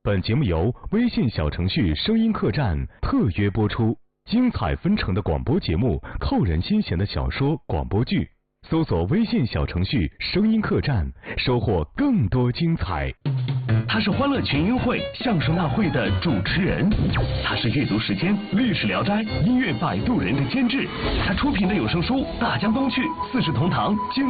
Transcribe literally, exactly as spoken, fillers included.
本节目由微信小程序声音客栈特约播出，精彩纷呈的广播节目，扣人心弦的小说广播剧，搜索微信小程序声音客栈，收获更多精彩。 他是欢乐群英会相声大会的主持人，他是阅读时间历史聊斋音乐摆渡人的监制，他出品的有声书《大江东去》《四世同堂》经